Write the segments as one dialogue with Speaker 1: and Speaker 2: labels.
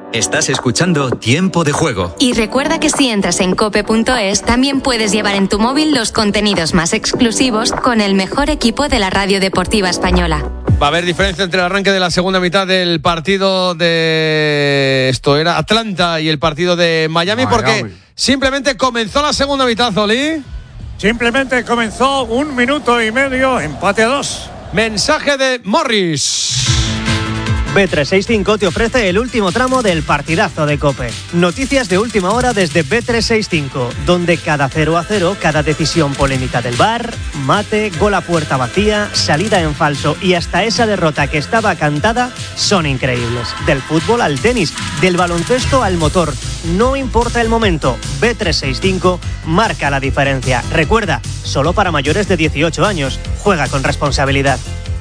Speaker 1: Estás escuchando Tiempo de Juego.
Speaker 2: Y recuerda que si entras en cope.es, también puedes llevar en tu móvil los contenidos más exclusivos con el mejor equipo de la radio deportiva española.
Speaker 3: Va a haber diferencia entre el arranque de la segunda mitad del partido de... Esto era Atlanta y el partido de Miami, porque simplemente comenzó la segunda mitad, Oli.
Speaker 4: Simplemente comenzó 1 minuto y medio, empate a 2.
Speaker 3: Mensaje de Morris.
Speaker 5: Bet365 te ofrece el último tramo del partidazo de COPE. Noticias de última hora desde Bet365, donde cada 0-0, cada decisión polémica del VAR, mate, gol a puerta vacía, salida en falso y hasta esa derrota que estaba cantada son increíbles. Del fútbol al tenis, del baloncesto al motor. No importa el momento, Bet365 marca la diferencia. Recuerda, solo para mayores de 18 años. Juega con responsabilidad.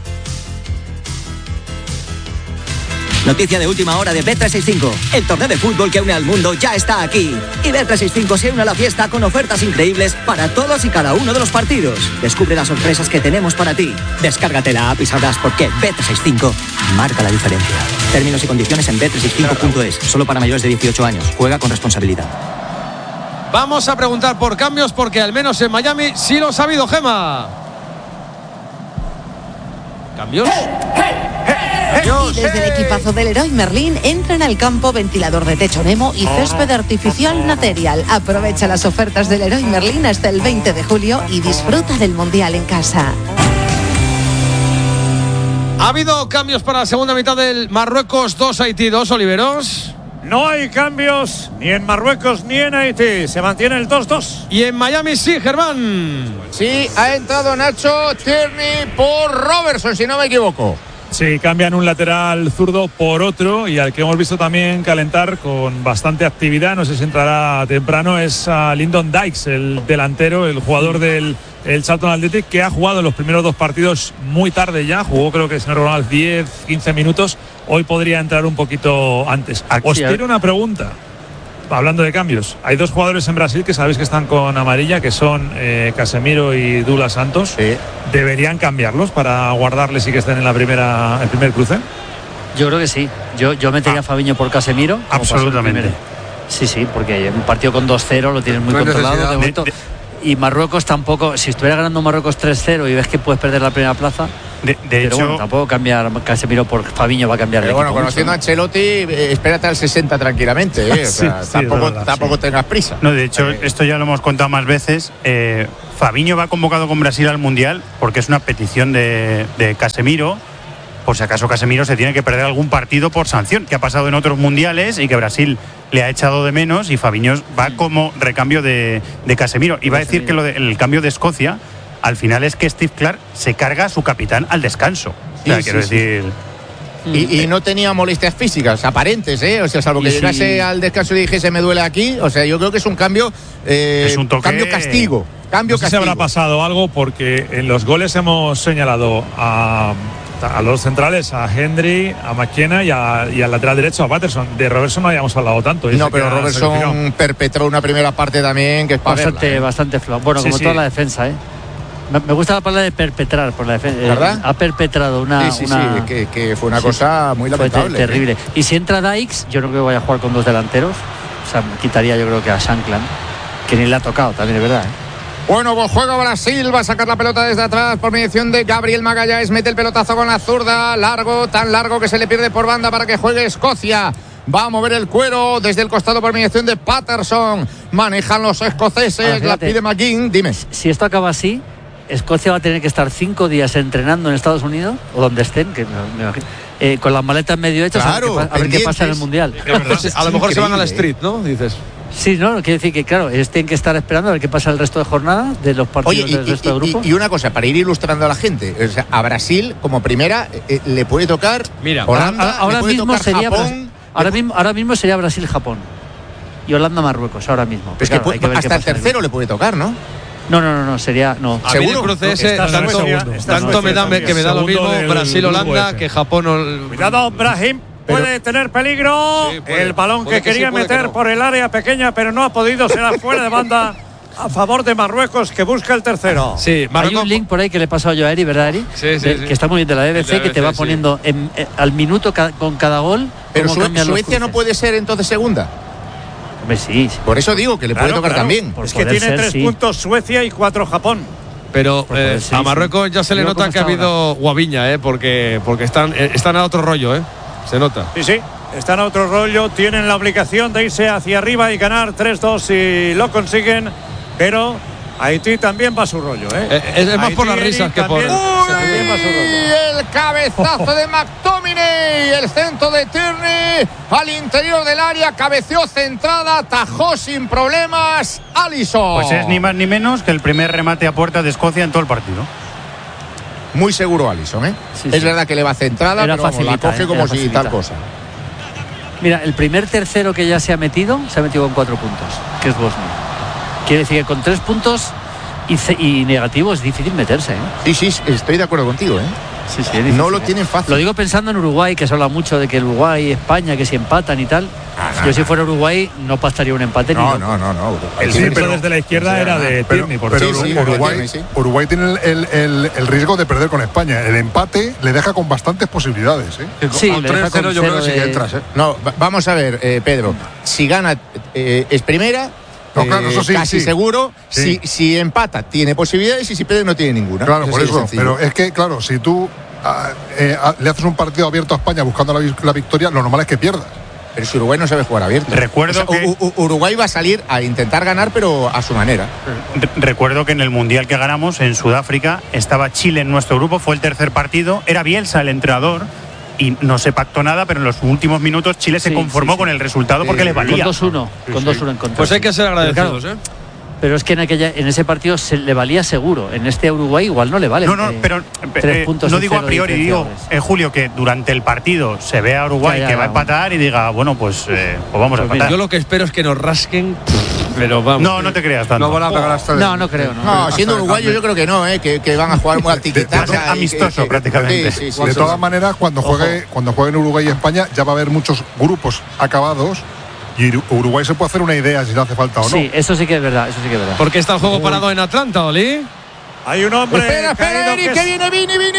Speaker 6: Noticia de última hora de Bet365. El torneo de fútbol que une al mundo ya está aquí. Y Bet365 se une a la fiesta con ofertas increíbles para todos y cada uno de los partidos. Descubre las sorpresas que tenemos para ti. Descárgate la app y sabrás por qué Bet365 marca la diferencia. Términos y condiciones en bet365.es. Solo para mayores de 18 años. Juega con responsabilidad.
Speaker 3: Vamos a preguntar por cambios porque al menos en Miami sí los ha habido, Gema. ¿Cambios?
Speaker 7: Y desde el equipazo del Leroy Merlin entran al campo ventilador de techo Nemo y césped artificial Material. Aprovecha las ofertas del Leroy Merlin hasta el 20 de julio y disfruta del Mundial en casa.
Speaker 3: ¿Ha habido cambios para la segunda mitad del Marruecos 2, Haití 2, Oliveros?
Speaker 4: No hay cambios ni en Marruecos ni en Haití. Se mantiene el 2-2.
Speaker 3: Y en Miami sí, Germán.
Speaker 8: Sí, ha entrado Nacho Tierney por Robertson, si no me equivoco.
Speaker 9: Sí, cambian un lateral zurdo por otro y al que hemos visto también calentar con bastante actividad, no sé si entrará temprano, es a Lyndon Dykes, el delantero, el jugador del Charlton Athletic, que ha jugado en los primeros 2 partidos muy tarde ya, jugó creo que si no recuerdo mal 10-15 minutos, hoy podría entrar un poquito antes. Os quiero una pregunta. Hablando de cambios, hay 2 jugadores en Brasil que sabéis que están con amarilla, que son Casemiro y Douglas Santos. Sí. ¿Deberían cambiarlos para guardarles y que estén en el primer cruce?
Speaker 10: Yo creo que sí. Yo metería a Fabinho por Casemiro.
Speaker 9: Absolutamente.
Speaker 10: Sí, porque un partido con 2-0 lo tienes muy controlado de momento. Y Marruecos tampoco, si estuviera ganando Marruecos 3-0 y ves que puedes perder la primera plaza. De hecho, bueno, tampoco cambiar Casemiro por Fabinho va a cambiar.
Speaker 8: Pero bueno, conociendo a Ancelotti, espérate al 60 tranquilamente. O sea, tampoco tengas prisa.
Speaker 11: No, de hecho, esto ya lo hemos contado más veces. Fabinho va convocado con Brasil al Mundial porque es una petición de Casemiro. Por si acaso Casemiro se tiene que perder algún partido por sanción, que ha pasado en otros mundiales y que Brasil le ha echado de menos, y Fabinho va como recambio de Casemiro. Y va a decir que el cambio de Escocia al final es que Steve Clarke se carga a su capitán al descanso. O sea, quiero decir...
Speaker 8: Y no tenía molestias físicas aparentes, O sea, salvo que llegase al descanso y dijese me duele aquí. O sea, yo creo que es un cambio,
Speaker 11: es un toque,
Speaker 8: cambio castigo.
Speaker 9: No sé si habrá pasado algo, porque en los goles hemos señalado a los centrales, a Hendry, a McKenna y al lateral derecho, a Patterson. De Robertson no habíamos hablado tanto.
Speaker 8: No, pero Robertson perpetró una primera parte también que es para
Speaker 10: bastante flojo. Bueno, como toda la defensa, Me gusta la palabra de perpetrar por la defensa.
Speaker 8: ¿Verdad?
Speaker 10: Ha perpetrado una...
Speaker 8: que fue una cosa muy lamentable.
Speaker 10: Fue terrible. Y si entra Dykes, yo no creo que vaya a jugar con 2 delanteros. O sea, quitaría yo creo que a Shankland, que ni le ha tocado, también es verdad.
Speaker 8: Bueno, pues juega Brasil, va a sacar la pelota desde atrás por mediación de Gabriel Magalhães, mete el pelotazo con la zurda, tan largo que se le pierde por banda para que juegue Escocia. Va a mover el cuero desde el costado por mediación de Patterson. Manejan los escoceses, la pide McGinn. Dime.
Speaker 10: Si esto acaba así, Escocia va a tener que estar 5 días entrenando en Estados Unidos, o donde estén, que me imagino, con las maletas medio hechas,
Speaker 8: claro,
Speaker 10: a ver qué pasa en el Mundial.
Speaker 3: A lo mejor se van a la street, ¿no? Dices.
Speaker 10: Sí, no, quiere decir que, claro, ellos tienen que estar esperando a ver qué pasa el resto de jornada de los partidos del resto de grupo.
Speaker 8: Y una cosa, para ir ilustrando a la gente, o sea, a Brasil, como primera, le puede tocar Holanda,
Speaker 10: ahora
Speaker 8: le puede
Speaker 10: mismo
Speaker 8: tocar
Speaker 10: sería
Speaker 8: Japón.
Speaker 10: Ahora mismo sería Brasil-Japón. Y Holanda-Marruecos, ahora mismo.
Speaker 8: Pues claro, hay que ver hasta el tercero le puede tocar, ¿no?
Speaker 10: No, sería... No.
Speaker 3: A mí el cruce ese, tanto me da que me da lo mismo Brasil-Holanda que Japón...
Speaker 4: Cuidado, Brahim. Puede tener peligro. Sí, el balón que quería meter por el área pequeña, pero no ha podido, será fuera de banda a favor de Marruecos, que busca el tercero.
Speaker 3: Sí,
Speaker 10: Marruecos. Hay un link por ahí que le he pasado yo a Eri, ¿verdad, Eri?
Speaker 3: Sí.
Speaker 10: Que está muy bien, de la BBC, que te va poniendo al minuto con cada gol
Speaker 8: Pero Suecia no puede ser entonces segunda.
Speaker 10: Sí.
Speaker 8: Por eso digo que le puede tocar también.
Speaker 4: Es que tiene 3 puntos Suecia y 4 Japón.
Speaker 3: Pero a Marruecos ya se le nota que ha habido guaviña, porque están a otro rollo, se nota.
Speaker 4: Sí, están a otro rollo, tienen la obligación de irse hacia arriba y ganar 3-2 si lo consiguen, pero Haití también va a su rollo,
Speaker 3: Es más por las risas que por...
Speaker 8: El cabezazo de McTominay, el centro de Tierney al interior del área, cabeceó centrada, atajó sin problemas Alisson.
Speaker 11: Pues es ni más ni menos que el primer remate a puerta de Escocia en todo el partido.
Speaker 8: Muy seguro Alisson, es verdad que le va centrada, pero la coge como si tal cosa.
Speaker 10: Mira, el primer tercero que ya se ha metido con 4 puntos, que es Bosnia. Quiere decir que con 3 puntos y negativo es difícil meterse.
Speaker 8: Sí, estoy de acuerdo contigo.
Speaker 10: Sí, es difícil,
Speaker 8: no lo tienen fácil.
Speaker 10: Lo digo pensando en Uruguay, que se habla mucho de que Uruguay y España, que si empatan y tal. Yo si fuera Uruguay no pasaría un empate.
Speaker 8: No.
Speaker 9: El centro desde la izquierda era de Tierney.
Speaker 12: Pero Uruguay tiene el riesgo de perder con España. El empate le deja con bastantes posibilidades.
Speaker 10: Sí,
Speaker 12: con 3-0 yo creo que sí que entras.
Speaker 8: No, vamos a ver, Pedro. Si gana es primera.
Speaker 12: No, claro, eso sí,
Speaker 8: casi seguro. Si empata tiene posibilidades y si pierde no tiene ninguna.
Speaker 12: Claro, por eso. Pero es que, claro, si tú le haces un partido abierto a España buscando la victoria, lo normal es que pierdas.
Speaker 8: Pero si Uruguay no sabe jugar abierto.
Speaker 11: Recuerdo que
Speaker 8: Uruguay va a salir a intentar ganar, pero a su manera.
Speaker 11: Recuerdo que en el Mundial que ganamos en Sudáfrica estaba Chile en nuestro grupo, fue el tercer partido, era Bielsa el entrenador. Y no se pactó nada, pero en los últimos minutos Chile se conformó con el resultado porque les valía.
Speaker 10: Con 2-1 en contra.
Speaker 3: Pues hay que ser agradecidos,
Speaker 10: Pero es que en ese partido se le valía seguro. En este Uruguay igual no le vale.
Speaker 11: Pero
Speaker 10: 3 puntos
Speaker 11: no digo a priori, digo Julio, que durante el partido se ve a Uruguay que va a empatar y diga, bueno, pues vamos a empatar.
Speaker 3: Yo lo que espero es que nos rasquen, pero vamos.
Speaker 11: No te creas tanto.
Speaker 12: No van a pegar hasta
Speaker 10: no creo.
Speaker 8: No, siendo uruguayo yo creo que no, que van a jugar muy al tiquitaca.
Speaker 11: Amistoso prácticamente.
Speaker 12: De todas maneras, cuando jueguen Uruguay y España ya va a haber muchos grupos acabados. Y Uruguay se puede hacer una idea si le hace falta o no.
Speaker 10: Sí, eso sí que es verdad.
Speaker 3: ¿Por qué está el juego parado en Atlanta, Oli?
Speaker 4: Hay un hombre.
Speaker 8: Espera, Eric, que viene.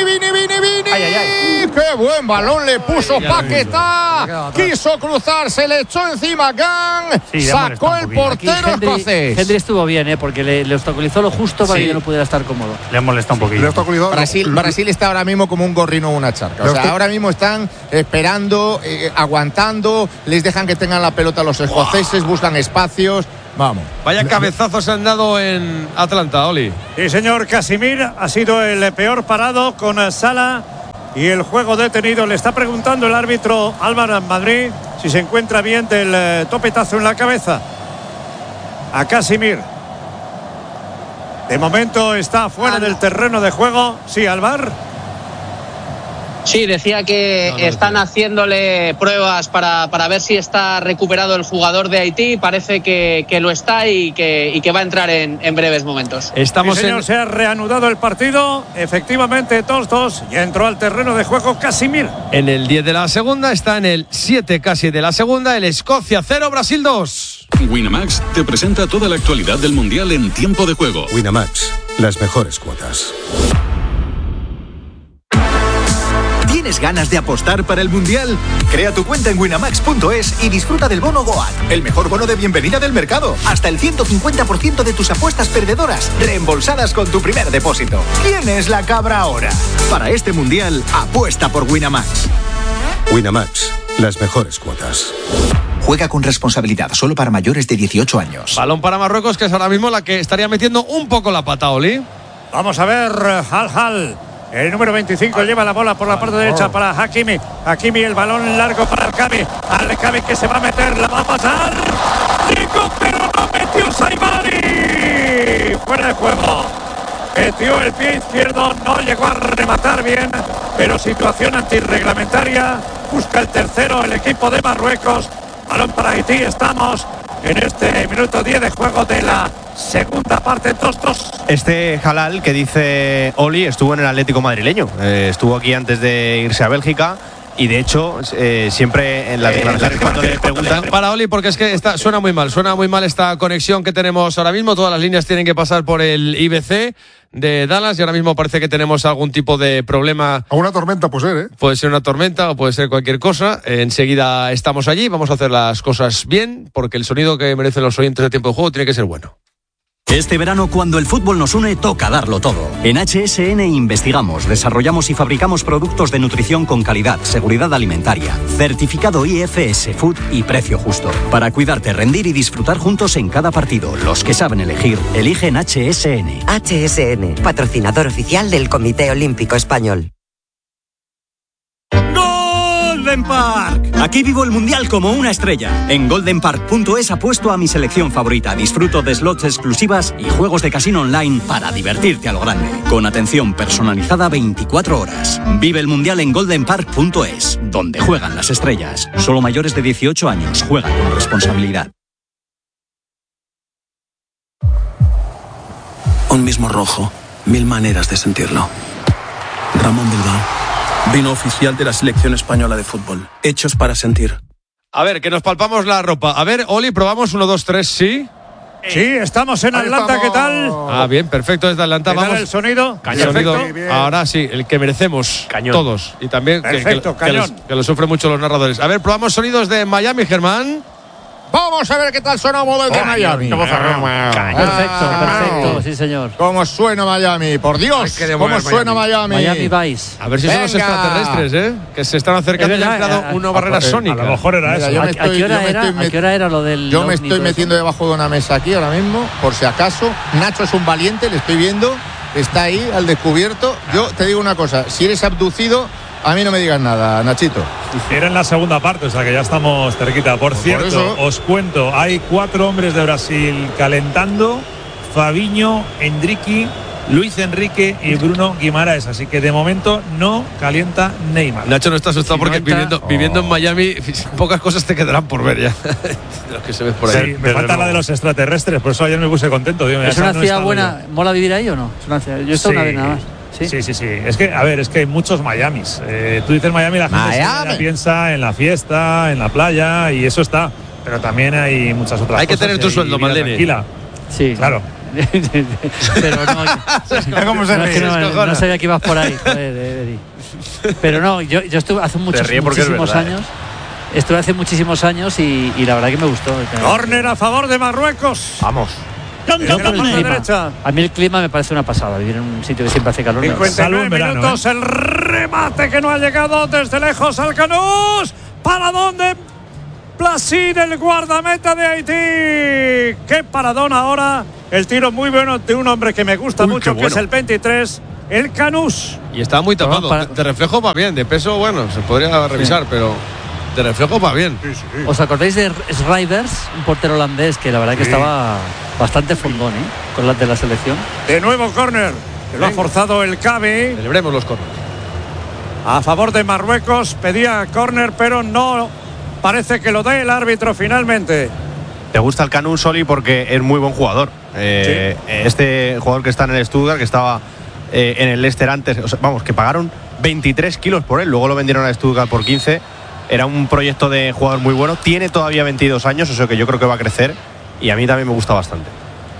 Speaker 10: Ay.
Speaker 8: Qué buen balón le puso Paquetá. Quiso cruzar, se le echó encima Gang. Sacó el portero escocés.
Speaker 10: Henry estuvo bien, porque le obstaculizó lo justo para que no pudiera estar cómodo.
Speaker 11: Le ha molestado un poquito.
Speaker 8: Brasil está ahora mismo como un gorrino o una charca. O sea, ahora mismo están esperando, aguantando. Les dejan que tengan la pelota los escoceses, buscan espacios. Vamos.
Speaker 3: Vaya cabezazos se han dado en Atlanta, Oli.
Speaker 4: Sí, señor. Casimir ha sido el peor parado con Salah y el juego detenido. Le está preguntando el árbitro Álvaro Madrid si se encuentra bien del topetazo en la cabeza a Casimir. De momento está fuera del terreno de juego. Sí, Álvaro.
Speaker 13: Sí, decía que están haciéndole pruebas para ver si está recuperado el jugador de Haití. Parece que lo está y que va a entrar en breves momentos.
Speaker 4: Se ha reanudado el partido. Efectivamente, 2-2. Y entró al terreno de juego Casimir.
Speaker 3: En el 10 de la segunda, está en el 7 casi de la segunda. El Escocia 0, Brasil 2.
Speaker 14: Winamax te presenta toda la actualidad del Mundial en tiempo de juego.
Speaker 15: Winamax, las mejores cuotas.
Speaker 16: ¿Tienes ganas de apostar para el Mundial? Crea tu cuenta en winamax.es y disfruta del bono Goat, el mejor bono de bienvenida del mercado. Hasta el 150% de tus apuestas perdedoras reembolsadas con tu primer depósito. ¿Quién es la cabra ahora? Para este Mundial, apuesta por Winamax.
Speaker 15: Winamax, las mejores cuotas.
Speaker 16: Juega con responsabilidad, solo para mayores de 18 años.
Speaker 3: Balón para Marruecos, que es ahora mismo la que estaría metiendo un poco la pata, Oli.
Speaker 4: Vamos a ver, Hal. El número 25 lleva la bola por la parte derecha para Hakimi. Hakimi, el balón largo para Al-Kabi que se va a meter, la va a pasar. Rico, pero no metió Saibari. Fuera de juego. Metió el pie izquierdo, no llegó a rematar bien, pero situación antirreglamentaria. Busca el tercero el equipo de Marruecos. Balón para Haití. Estamos en este minuto 10 de juego de la segunda parte, 2-2.
Speaker 17: Este Halal que dice Oli estuvo en el Atlético madrileño, estuvo aquí antes de irse a Bélgica Y de hecho, siempre en las declaraciones cuando le preguntan...
Speaker 3: Para Oli, porque es que suena muy mal esta conexión que tenemos ahora mismo. Todas las líneas tienen que pasar por el IBC de Dallas y ahora mismo parece que tenemos algún tipo de problema.
Speaker 12: O una tormenta puede ser, ¿eh?
Speaker 3: Puede ser una tormenta o puede ser cualquier cosa. Enseguida estamos allí, vamos a hacer las cosas bien, porque el sonido que merecen los oyentes de Tiempo de Juego tiene que ser bueno.
Speaker 18: Este verano, cuando el fútbol nos une, toca darlo todo. En HSN investigamos, desarrollamos y fabricamos productos de nutrición con calidad, seguridad alimentaria, certificado IFS Food y precio justo. Para cuidarte, rendir y disfrutar juntos en cada partido. Los que saben elegir, eligen HSN.
Speaker 19: HSN, patrocinador oficial del Comité Olímpico Español.
Speaker 18: Golden Park. Aquí vivo el Mundial como una estrella. En goldenpark.es apuesto a mi selección favorita. Disfruto de slots exclusivas y juegos de casino online para divertirte a lo grande. Con atención personalizada 24 horas. Vive el Mundial en goldenpark.es, donde juegan las estrellas. Solo mayores de 18 años. Juega con responsabilidad.
Speaker 20: Un mismo rojo, 1000 maneras de sentirlo. Ramón Bilbao. Vino oficial de la selección española de fútbol. Hechos para sentir.
Speaker 3: A ver, que nos palpamos la ropa. A ver, Oli, probamos 1, 2, 3, ¿sí?
Speaker 4: Sí, estamos en Atlanta, ¿qué tal?
Speaker 3: Ah, bien, perfecto, desde Atlanta.
Speaker 4: Vamos. ¿El sonido?
Speaker 3: Cañón. Ahora sí, el que merecemos. Cañón. Todos. Y también que lo sufren mucho los narradores. A ver, probamos sonidos de Miami, Germán.
Speaker 8: Vamos a ver qué tal sonamos desde Miami.
Speaker 10: Perfecto, sí señor.
Speaker 8: ¿Cómo suena Miami? Por Dios, ¿cómo suena Miami?
Speaker 10: Miami Vice.
Speaker 3: A ver si son los extraterrestres, que se están acercando y han creado una barrera sónica.
Speaker 9: A lo mejor era eso.
Speaker 10: ¿A qué hora era lo del...?
Speaker 8: Yo me estoy metiendo debajo de una mesa aquí ahora mismo, por si acaso. Nacho es un valiente, le estoy viendo. Está ahí, al descubierto. Yo te digo una cosa, si eres abducido, a mí no me digas nada, Nachito.
Speaker 9: Era en la segunda parte, o sea que ya estamos cerquita. Por cierto, os cuento, hay 4 hombres de Brasil calentando: Fabinho, Endrique, Luis Enrique y Bruno Guimaraes. Así que de momento no calienta Neymar.
Speaker 3: Nacho no está asustado porque viviendo en Miami pocas cosas te quedarán por ver ya. Los que se ven por ahí.
Speaker 9: Sí, me falta la de los extraterrestres, por eso ayer me puse contento. Digo,
Speaker 10: ¿Es una ciudad buena? ¿Mola vivir ahí o no? Es una ciudad, yo he estado una vez nada más.
Speaker 9: Sí. Es que, a ver, es que hay muchos Miamis. Tú dices Miami, la gente piensa en la fiesta, en la playa, y eso está. Pero también hay muchas otras cosas.
Speaker 3: Hay que tener tu sueldo, Maldini.
Speaker 9: Tranquila.
Speaker 10: Sí.
Speaker 9: Claro.
Speaker 10: Pero no sabía que ibas por ahí, joder, Pero no, yo estuve hace muchísimos años. Estuve hace muchísimos años y la verdad que me gustó.
Speaker 4: Córner a favor de Marruecos.
Speaker 3: Vamos.
Speaker 10: A mí el clima me parece una pasada, vivir en un sitio que siempre hace calor.
Speaker 4: 59 minutos, el remate que no ha llegado desde lejos al Canús. ¿Para dónde? Placín, el guardameta de Haití. ¡Qué paradón ahora! El tiro muy bueno de un hombre que me gusta mucho, que es el 23, el Canús.
Speaker 3: Y está muy tapado. De reflejo va bien, de peso, bueno, se podría revisar, pero de reflejo va bien.
Speaker 10: Sí. ¿Os acordáis de Schrijvers, un portero holandés que la verdad que estaba bastante fondón, con las de la selección?
Speaker 4: De nuevo córner, que lo ha forzado el Cavi.
Speaker 3: Celebremos los córneres.
Speaker 4: A favor de Marruecos, pedía córner, pero no parece que lo dé el árbitro finalmente.
Speaker 17: Te gusta el Canús, Oli, porque es muy buen jugador. Este jugador que está en el Stuttgart, que estaba en el Leicester antes, que pagaron 23 kilos por él, luego lo vendieron al Stuttgart por 15. Era un proyecto de jugador muy bueno. Tiene todavía 22 años, o sea que yo creo que va a crecer. Y a mí también me gusta bastante.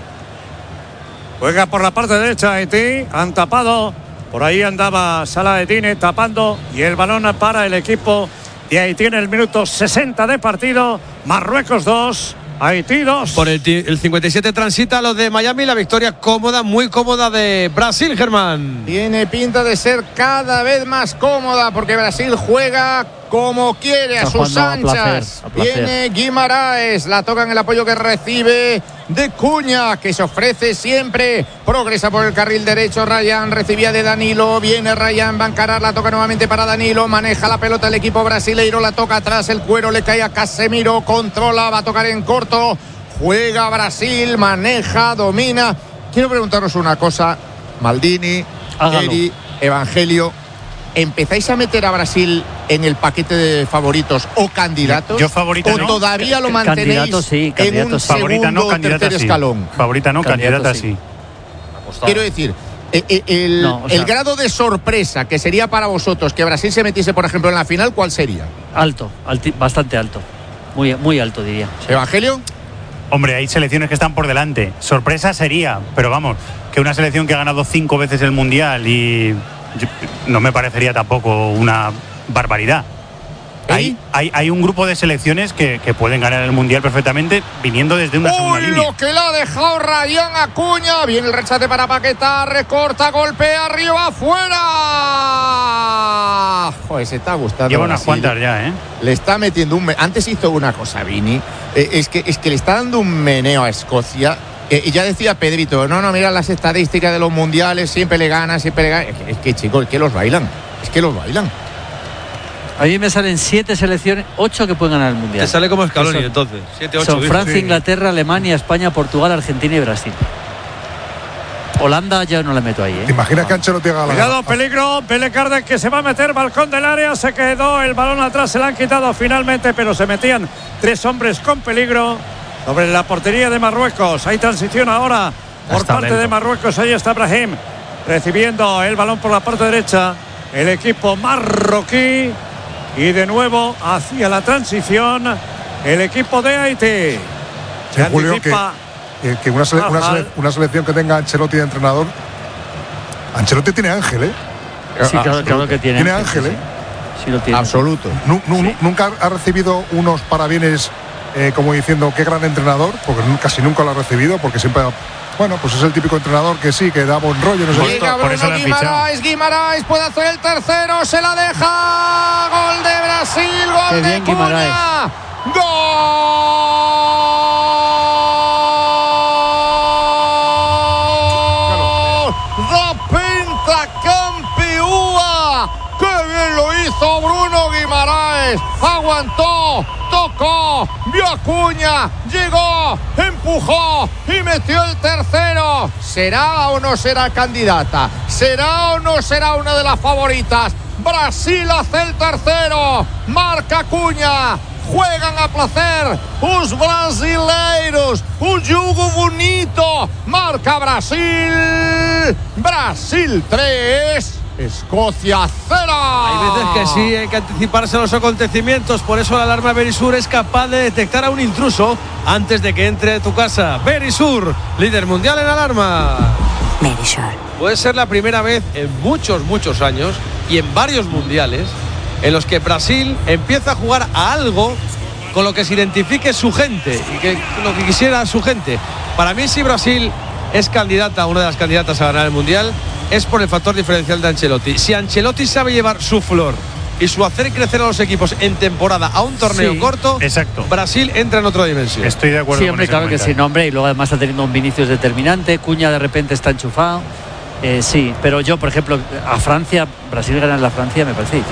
Speaker 4: Juega por la parte derecha Haití. Han tapado. Por ahí andaba Salah-Eddine tapando. Y el balón para el equipo de Haití en el minuto 60 de partido. Marruecos 2. Haití 2.
Speaker 3: Por el 57 transita lo de Miami. La victoria cómoda, muy cómoda de Brasil, Germán.
Speaker 8: Tiene pinta de ser cada vez más cómoda porque Brasil juega como quiere, a sus anchas. Viene Guimaraes, la toca en el apoyo que recibe de Cuña, que se ofrece siempre. Progresa por el carril derecho. Ryan recibía de Danilo. Viene Ryan, va a encarar, la toca nuevamente para Danilo. Maneja la pelota el equipo brasileiro, la toca atrás. El cuero le cae a Casemiro. Controla, va a tocar en corto. Juega Brasil, maneja, domina. Quiero preguntaros una cosa, Maldini, Eri, Evangelio. ¿Empezáis a meter a Brasil en el paquete de favoritos o candidatos?
Speaker 11: Yo favorita
Speaker 8: ¿O
Speaker 11: no.
Speaker 8: todavía lo mantenéis en un
Speaker 11: favorita
Speaker 8: segundo
Speaker 11: no,
Speaker 8: o tercer escalón?
Speaker 11: Favorita no, candidata sí.
Speaker 8: Quiero decir, El grado de sorpresa que sería para vosotros que Brasil se metiese, por ejemplo, en la final, ¿cuál sería?
Speaker 10: Alto, bastante alto. Muy, muy alto, diría.
Speaker 8: ¿Evangelio?
Speaker 11: Hombre, hay selecciones que están por delante. Sorpresa sería, pero vamos, que una selección que ha ganado 5 veces el Mundial y no me parecería tampoco una barbaridad. Hay un grupo de selecciones que pueden ganar el Mundial perfectamente viniendo desde una segunda línea.
Speaker 8: Lo que le ha dejado Ryan Acuña. Viene el rechate para Paquetá, recorta, golpea, arriba, afuera. Joder, se está gustando.
Speaker 11: Lleva unas cuantas ya,
Speaker 8: Le está metiendo antes hizo una cosa, Vini. Es que le está dando un meneo a Escocia. Y ya decía Pedrito, no, mira las estadísticas de los mundiales, siempre le gana. Es que chicos, es que los bailan.
Speaker 10: A mí me salen 7 selecciones, 8 que pueden ganar el Mundial.
Speaker 3: Te sale como Scaloni, entonces. 7, 8.
Speaker 10: Son Francia, Inglaterra, Alemania, España, Portugal, Argentina y Brasil. Holanda ya no la meto ahí.
Speaker 12: ¿Te imaginas que Ancelotti haga la...
Speaker 4: Cuidado, peligro. Pele Cárdenas que se va a meter, balcón del área. Se quedó el balón atrás, se la han quitado finalmente, pero se metían 3 hombres con peligro sobre la portería de Marruecos. Hay transición ahora por parte de Marruecos. Ahí está Brahim recibiendo el balón por la parte derecha. El equipo marroquí. Y de nuevo hacia la transición el equipo de Haití.
Speaker 12: Sí, Julio, que una selección que tenga Ancelotti de entrenador. Ancelotti tiene ángel, ¿eh?
Speaker 10: Sí, claro que tiene.
Speaker 12: Tiene ángel,
Speaker 10: Sí, lo tiene.
Speaker 8: Absoluto.
Speaker 12: Nunca ha recibido unos parabienes como diciendo qué gran entrenador, porque casi nunca lo ha recibido, porque siempre... Bueno, pues es el típico entrenador que sí, que da buen rollo. No sé.
Speaker 8: Llega Bruno Guimaraes puede hacer el tercero, se la deja. Gol de Brasil, gol de Acuña. ¡Gol! ¡Da pentacampeúa! ¡Qué bien lo hizo Bruno Guimaraes! Aguantó, tocó, vio a Acuña, llegó, empujó y metió el tercero. ¿Será o no será candidata? ¿Será o no será una de las favoritas? Brasil hace el tercero, marca Acuña. Juegan a placer os brasileiros, un juego bonito. Marca Brasil. Brasil 3. Escocia 0.
Speaker 3: Hay veces que sí, hay que anticiparse a los acontecimientos. Por eso la alarma Verisur es capaz de detectar a un intruso antes de que entre a tu casa. Verisur, líder mundial en alarma.
Speaker 19: Verisur.
Speaker 3: Puede ser la primera vez en muchos años y en varios mundiales en los que Brasil empieza a jugar a algo con lo que se identifique su gente y que lo que quisiera su gente. Para mí, si Brasil es candidata, una de las candidatas a ganar el mundial, es por el factor diferencial de Ancelotti. Si Ancelotti sabe llevar su flor y su hacer crecer a los equipos en temporada a un torneo corto,
Speaker 11: exacto,
Speaker 3: Brasil entra en otra dimensión.
Speaker 11: Estoy de acuerdo con ese
Speaker 10: claro que
Speaker 11: comentario.
Speaker 10: sí, nombre, y luego además está teniendo un Vinicius determinante. Cuña de repente está enchufado. Sí, pero yo, por ejemplo, a Francia, Brasil ganar la Francia me parece difícil.